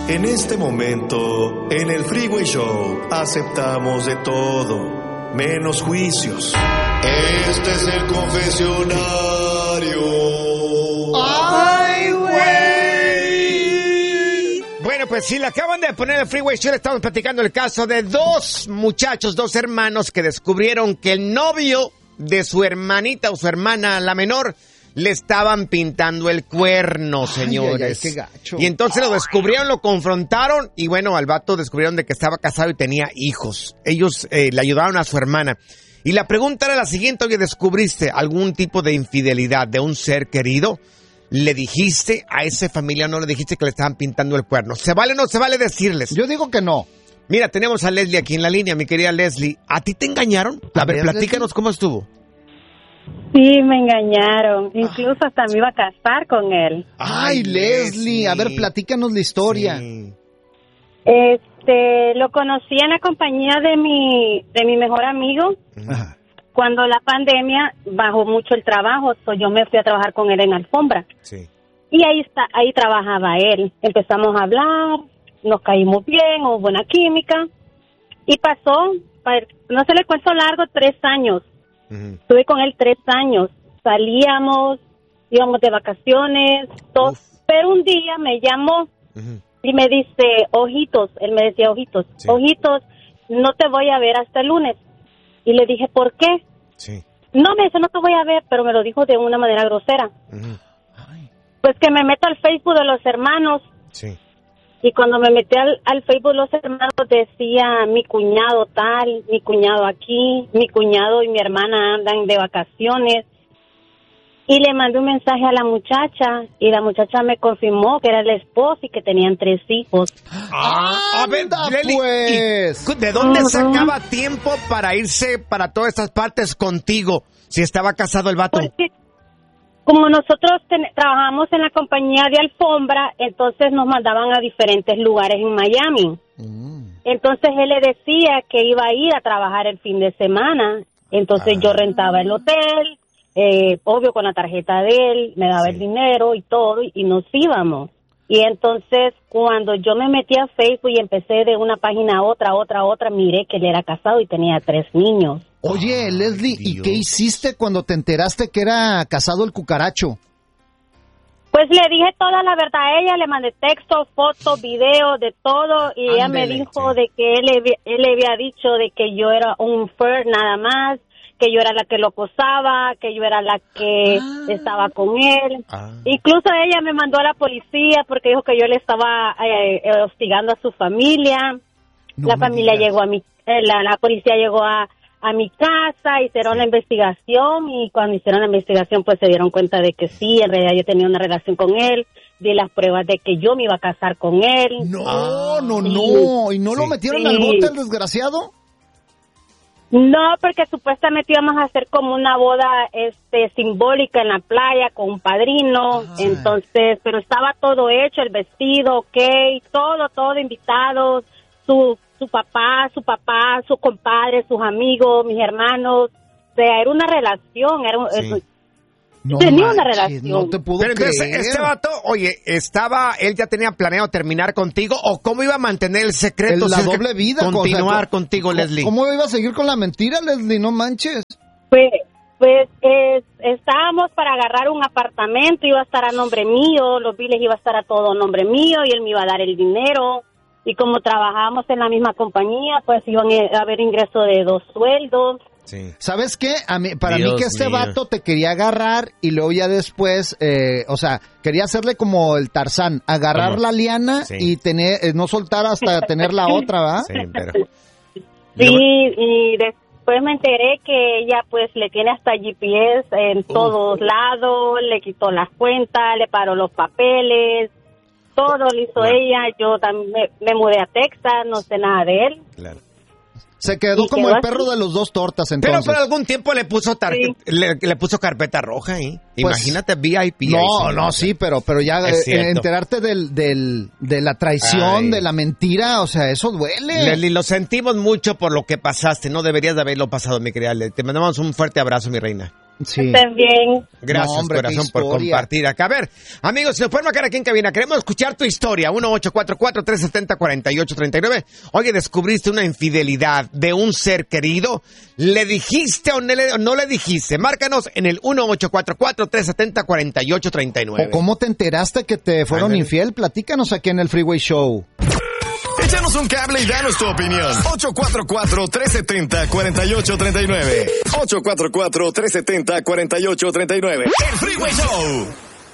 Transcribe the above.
En este momento, en el Freeway Show, aceptamos de todo, menos juicios. Este es el confesionario. ¡Ay, güey! Bueno, pues si le acaban de poner el Freeway Show, estamos platicando el caso de dos muchachos, dos hermanos que descubrieron que el novio de su hermanita o su hermana, la menor, le estaban pintando el cuerno, señores. Ay, qué gacho. Y entonces lo descubrieron, lo confrontaron y bueno, al vato descubrieron de que estaba casado y tenía hijos. Ellos le ayudaron a su hermana. Y la pregunta era la siguiente: oye, ¿descubriste algún tipo de infidelidad de un ser querido? ¿Le dijiste a esa familia, no le dijiste que le estaban pintando el cuerno? ¿Se vale o no se vale decirles? Yo digo que no. Mira, tenemos a Leslie aquí en la línea, mi querida Leslie. ¿A ti te engañaron? A ver, platícanos cómo estuvo. Sí, me engañaron. Incluso hasta me iba a casar con él. Ay, Leslie, a ver, platícanos la historia. Sí. Lo conocí en la compañía de mi mejor amigo. Ajá. Cuando la pandemia bajó mucho el trabajo, yo me fui a trabajar con él en alfombra. Sí. Y ahí trabajaba él. Empezamos a hablar, nos caímos bien, hubo buena química. Y pasó, no se le cuento largo, 3 años. Estuve con él 3 años. Salíamos, íbamos de vacaciones, todo. Pero un día me llamó y me dice, Ojitos, él me decía, Ojitos, sí. Ojitos, no te voy a ver hasta el lunes. Y le dije, ¿por qué? Sí. No, me dice, no te voy a ver, pero me lo dijo de una manera grosera. Pues que me meto al Facebook de los hermanos. Sí. Y cuando me metí al Facebook de los hermanos decía, mi cuñado tal, mi cuñado aquí, mi cuñado y mi hermana andan de vacaciones. Y le mandé un mensaje a la muchacha y la muchacha me confirmó que era el esposo y que tenían 3 hijos. A ver, Leslie, pues. ¿de dónde sacaba tiempo para irse para todas estas partes contigo si estaba casado el vato? Porque como nosotros trabajamos en la compañía de alfombra, entonces nos mandaban a diferentes lugares en Miami. Entonces él le decía que iba a ir a trabajar el fin de semana. Entonces yo rentaba el hotel, obvio con la tarjeta de él, me daba el dinero y todo, y nos íbamos. Y entonces cuando yo me metí a Facebook y empecé de una página a otra, miré que él era casado y tenía 3 niños. Oye, Leslie, ¿y qué hiciste cuando te enteraste que era casado el cucaracho? Pues le dije toda la verdad a ella, le mandé texto, fotos, videos, de todo, y ella me dijo de que él le había dicho de que yo era un flirt nada más, que yo era la que lo acosaba, que yo era la que estaba con él. Incluso ella me mandó a la policía porque dijo que yo le estaba hostigando a su familia. La familia llegó la policía llegó a mi casa, hicieron la investigación y cuando hicieron la investigación pues se dieron cuenta de que sí, en realidad yo tenía una relación con él, di las pruebas de que yo me iba a casar con él. No, ¿y no lo metieron al bote el desgraciado? No, porque supuestamente íbamos a hacer como una boda simbólica en la playa con un padrino, entonces, pero estaba todo hecho, el vestido, todo invitados, su papá, sus compadres, sus amigos, mis hermanos, o sea, era una relación, tenía una relación. No te puedo Pero creer. entonces, este vato, oye, él ya tenía planeado terminar contigo, o cómo iba a mantener el secreto? La doble vida. Continuar contigo, Leslie. ¿Cómo iba a seguir con la mentira, Leslie? No manches. Pues estábamos para agarrar un apartamento, iba a estar a nombre mío, los biles iba a estar a todo nombre mío y él me iba a dar el dinero. Y como trabajábamos en la misma compañía, pues iban a haber ingreso de 2 sueldos. Sí. ¿Sabes qué? Para mí que este vato te quería agarrar y luego ya después, quería hacerle como el Tarzán, agarrar la liana y no soltar hasta tener la otra, ¿va? Sí, pero... Sí, y después me enteré que ella pues le tiene hasta GPS en todos lados, le quitó las cuentas, le paró los papeles, todo lo hizo ella. Yo también me mudé a Texas, no sé nada de él. Claro. Se quedó como el perro de los 2 tortas, entonces. Pero por algún tiempo le puso le puso carpeta roja ahí. Pues, imagínate, VIP. Sí, pero ya enterarte de la traición, de la mentira, o sea, eso duele. Leslie, lo sentimos mucho por lo que pasaste. No deberías de haberlo pasado, mi querida Leslie. Te mandamos un fuerte abrazo, mi reina. Sí. Estén bien. Gracias, corazón, por compartir acá. A ver, amigos, si nos pueden marcar aquí en cabina, queremos escuchar tu historia. 1-844-370-4839. Oye, descubriste una infidelidad de un ser querido. ¿Le dijiste o no le dijiste? Márcanos en el 1-844-370-4839. ¿O cómo te enteraste que te fueron infiel? Platícanos aquí en el Freeway Show. Échanos un cable y danos tu opinión. 844-370-4839. 844-370-4839. El Freeway Show.